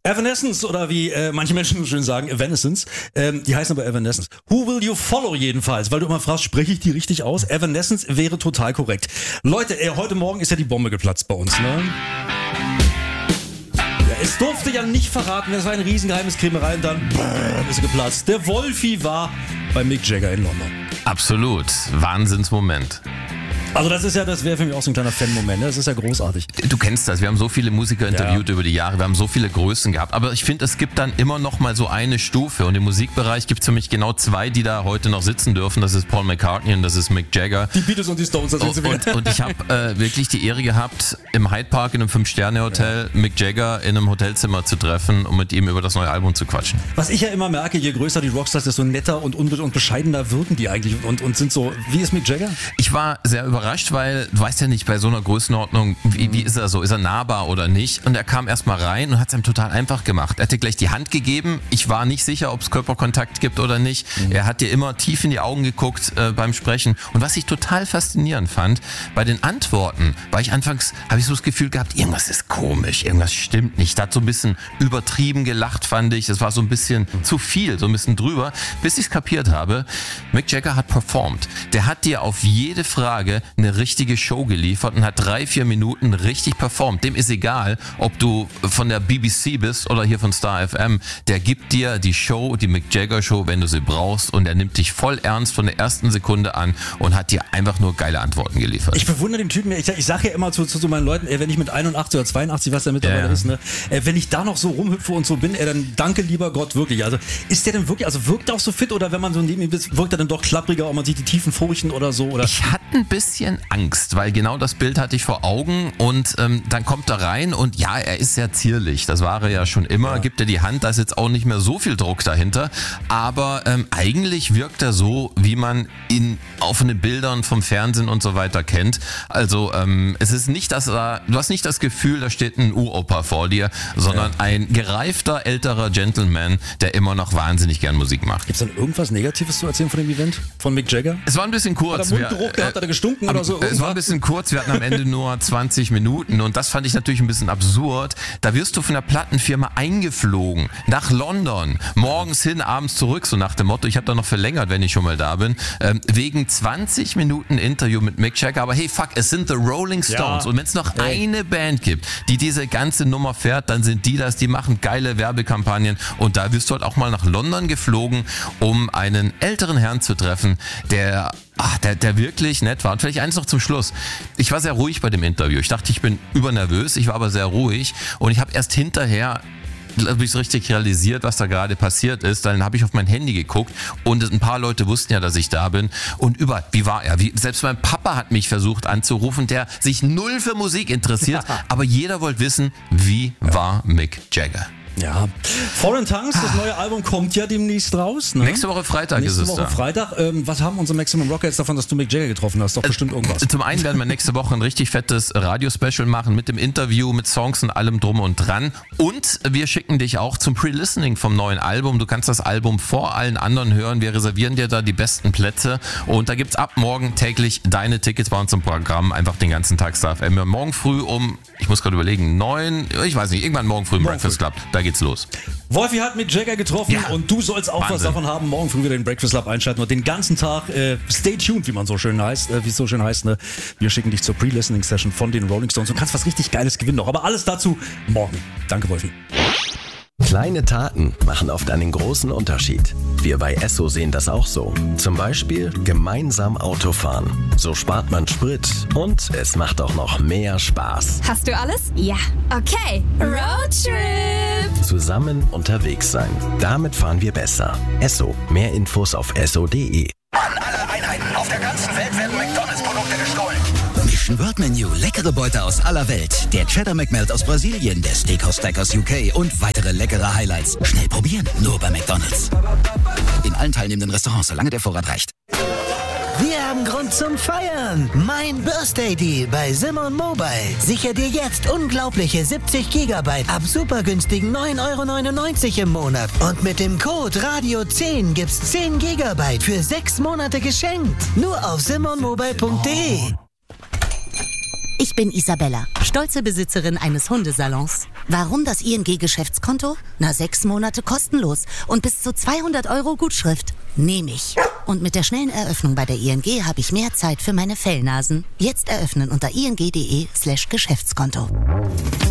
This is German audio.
Evanescence oder wie manche Menschen so schön sagen, Evanescence, die heißen aber Evanescence. Who Will You Follow jedenfalls, weil du immer fragst, spreche ich die richtig aus? Evanescence wäre total korrekt. Leute, heute Morgen ist ja die Bombe geplatzt bei uns, ne? Ja, es durfte ja nicht verraten, es war ein riesengeheimnis Krämerei und dann ist geplatzt. Der Wolfi war bei Mick Jagger in London. Absolut, Wahnsinnsmoment. Also das wäre für mich auch so ein kleiner Fan-Moment, ne? Das ist ja großartig. Du kennst das, wir haben so viele Musiker interviewt über die Jahre, wir haben so viele Größen gehabt, aber ich finde, es gibt dann immer noch mal so eine Stufe und im Musikbereich gibt es für mich genau zwei, die da heute noch sitzen dürfen, das ist Paul McCartney und das ist Mick Jagger. Die Beatles und die Stones, das sind sie wieder. Und ich habe wirklich die Ehre gehabt, im Hyde Park in einem 5-Sterne-Hotel Mick Jagger in einem Hotelzimmer zu treffen und mit ihm über das neue Album zu quatschen. Was ich ja immer merke, je größer die Rockstars, desto netter und bescheidener wirken die eigentlich und sind so, wie ist Mick Jagger? Ich war sehr überrascht, weil du weißt ja nicht bei so einer Größenordnung, wie ist er so, ist er nahbar oder nicht? Und er kam erstmal rein und hat es ihm total einfach gemacht. Er hat dir gleich die Hand gegeben, ich war nicht sicher, ob es Körperkontakt gibt oder nicht. Er hat dir immer tief in die Augen geguckt beim Sprechen. Und was ich total faszinierend fand, bei den Antworten war ich anfangs, habe ich so das Gefühl gehabt, irgendwas ist komisch, irgendwas stimmt nicht. Er hat so ein bisschen übertrieben gelacht, fand ich. Das war so ein bisschen zu viel, so ein bisschen drüber. Bis ich es kapiert habe, Mick Jagger hat performt. Der hat dir auf jede Frage eine richtige Show geliefert und hat 3-4 Minuten richtig performt. Dem ist egal, ob du von der BBC bist oder hier von Star FM. Der gibt dir die Show, die Mick Jagger Show, wenn du sie brauchst, und er nimmt dich voll ernst von der ersten Sekunde an und hat dir einfach nur geile Antworten geliefert. Ich bewundere den Typen. Ich sage ja immer zu meinen Leuten, wenn ich mit 81 oder 82, was der mittlerweile ist, ne, wenn ich da noch so rumhüpfe und so bin, dann danke lieber Gott wirklich. Also ist der denn wirklich, also wirkt er auch so fit oder wenn man so neben ihm ist, wirkt er dann doch klappriger und man sieht die tiefen Furchen oder so? Oder? Ich hatte ein bisschen Angst, weil genau das Bild hatte ich vor Augen und dann kommt er rein und ja, er ist sehr zierlich, das war er ja schon immer, gibt er die Hand, da ist jetzt auch nicht mehr so viel Druck dahinter, aber eigentlich wirkt er so, wie man ihn auf den Bildern vom Fernsehen und so weiter kennt. Also es ist nicht, du hast nicht das Gefühl, da steht ein Uropa vor dir, sondern ein gereifter, älterer Gentleman, der immer noch wahnsinnig gern Musik macht. Gibt es dann irgendwas Negatives zu erzählen von dem Event, von Mick Jagger? Es war ein bisschen kurz. Hat er Mundgeruch gehabt, hat er gestunken oder so? Es war ein bisschen kurz, wir hatten am Ende nur 20 Minuten und das fand ich natürlich ein bisschen absurd. Da wirst du von der Plattenfirma eingeflogen nach London, morgens hin, abends zurück, so nach dem Motto, ich habe da noch verlängert, wenn ich schon mal da bin, wegen 20 Minuten Interview mit Mick Jagger, aber hey, fuck, es sind The Rolling Stones und wenn es noch eine Band gibt, die diese ganze Nummer fährt, dann sind die das, die machen geile Werbekampagnen und da wirst du halt auch mal nach London geflogen, um einen älteren Herrn zu treffen, der wirklich nett war. Und vielleicht eins noch zum Schluss. Ich war sehr ruhig bei dem Interview. Ich dachte, ich bin übernervös, ich war aber sehr ruhig und ich habe erst hinterher habe ich so richtig realisiert, was da gerade passiert ist. Dann habe ich auf mein Handy geguckt und ein paar Leute wussten ja, dass ich da bin. Und wie war er? Selbst mein Papa hat mich versucht anzurufen, der sich null für Musik interessiert. Aber jeder wollte wissen, wie war Mick Jagger? Ja. Foreign Tongues, das neue Album kommt ja demnächst raus. Ne? Nächste Woche Freitag ist es da. Nächste Woche Freitag. Was haben unsere Maximum Rocker jetzt davon, dass du Mick Jagger getroffen hast? Doch bestimmt irgendwas. Zum einen werden wir nächste Woche ein richtig fettes Radio-Special machen mit dem Interview, mit Songs und allem drum und dran. Und wir schicken dich auch zum Pre-Listening vom neuen Album. Du kannst das Album vor allen anderen hören. Wir reservieren dir da die besten Plätze. Und da gibt's ab morgen täglich deine Tickets bei uns im Programm. Einfach den ganzen Tag Star FM. Morgen früh ich muss gerade überlegen, 9, ich weiß nicht, irgendwann morgen früh im Breakfast Club. Da geht's los. Wolfi hat Mick Jagger getroffen und du sollst auch was davon haben. Morgen früh wieder den Breakfast Club einschalten und den ganzen Tag stay tuned, wie es so schön heißt. Ne? Wir schicken dich zur Pre-Listening-Session von den Rolling Stones und kannst was richtig Geiles gewinnen noch. Aber alles dazu morgen. Danke, Wolfi. Kleine Taten machen oft einen großen Unterschied. Wir bei Esso sehen das auch so. Zum Beispiel gemeinsam Autofahren. So spart man Sprit und es macht auch noch mehr Spaß. Hast du alles? Ja. Okay. Roadtrip. Zusammen unterwegs sein. Damit fahren wir besser. Esso. Mehr Infos auf esso.de. An alle Einheiten auf der ganzen Welt werden McDonalds-Produkte gestohlen. Mission World Menu, leckere Beute aus aller Welt. Der Cheddar McMelt aus Brasilien, der Steakhouse Stack aus UK und weitere leckere Highlights. Schnell probieren, nur bei McDonalds. In allen teilnehmenden Restaurants, solange der Vorrat reicht. Wir haben Grund zum Feiern. Mein Birthday Deal bei Simon Mobile. Sicher dir jetzt unglaubliche 70 GB ab super günstigen 9,99 € im Monat. Und mit dem Code Radio10 gibt's 10 GB für 6 Monate geschenkt. Nur auf simonmobile.de. Ich bin Isabella, stolze Besitzerin eines Hundesalons. Warum das ING-Geschäftskonto? 6 Monate kostenlos und bis zu 200 € Gutschrift. Nehme ich. Und mit der schnellen Eröffnung bei der ING habe ich mehr Zeit für meine Fellnasen. Jetzt eröffnen unter ing.de/Geschäftskonto.